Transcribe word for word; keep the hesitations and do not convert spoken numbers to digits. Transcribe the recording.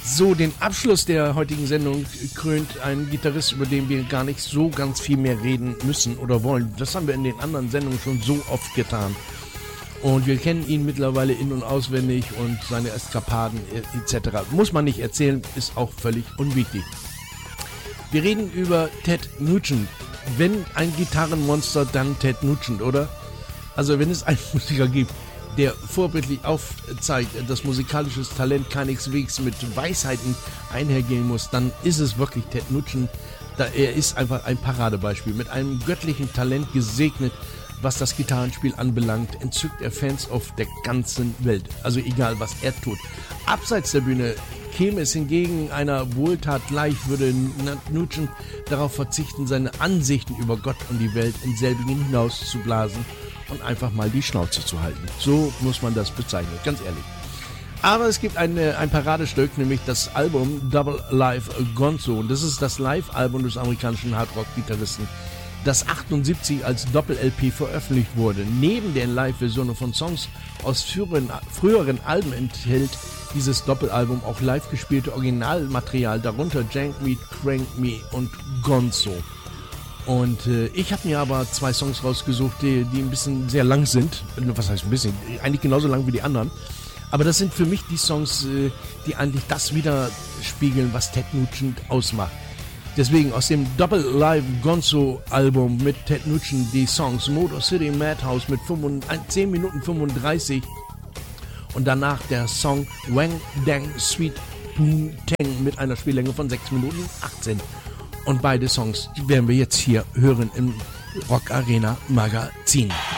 So, den Abschluss der heutigen Sendung krönt ein Gitarrist, über den wir gar nicht so ganz viel mehr reden müssen oder wollen. Das haben wir in den anderen Sendungen schon so oft getan. Und wir kennen ihn mittlerweile in- und auswendig und seine Eskapaden et cetera. Muss man nicht erzählen, ist auch völlig unwichtig. Wir reden über Ted Nugent. Wenn ein Gitarrenmonster, dann Ted Nugent, oder? Also wenn es einen Musiker gibt, der vorbildlich aufzeigt, dass musikalisches Talent keineswegs mit Weisheiten einhergehen muss, dann ist es wirklich Ted Nugent. Da er ist einfach ein Paradebeispiel. Mit einem göttlichen Talent gesegnet, was das Gitarrenspiel anbelangt, entzückt er Fans auf der ganzen Welt. Also egal, was er tut. Abseits der Bühne käme es hingegen einer Wohltat gleich, würde Nugent darauf verzichten, seine Ansichten über Gott und die Welt in selbigen hinaus zu blasen und einfach mal die Schnauze zu halten. So muss man das bezeichnen, ganz ehrlich. Aber es gibt eine, ein Paradestück, nämlich das Album Double Live Gonzo. Und das ist das Live-Album des amerikanischen Hardrock-Gitarristen, das achtundsiebzig als Doppel-L P veröffentlicht wurde. Neben den Live-Versionen von Songs aus früheren, früheren Alben enthält dieses Doppelalbum auch live gespielte Originalmaterial, darunter Jank Me, Crank Me und Gonzo. Und äh, ich habe mir aber zwei Songs rausgesucht, die, die ein bisschen sehr lang sind. Was heißt ein bisschen? Eigentlich genauso lang wie die anderen. Aber das sind für mich die Songs, äh, die eigentlich das widerspiegeln, was Ted Nugent ausmacht. Deswegen aus dem Double Live Gonzo Album mit Ted Nugent die Songs Motor City Madhouse mit zehn Minuten fünfunddreißig und danach der Song Wang Dang Sweet Boom Tang mit einer Spiellänge von sechs Minuten achtzehn. Und beide Songs werden wir jetzt hier hören im Rock Arena Magazin.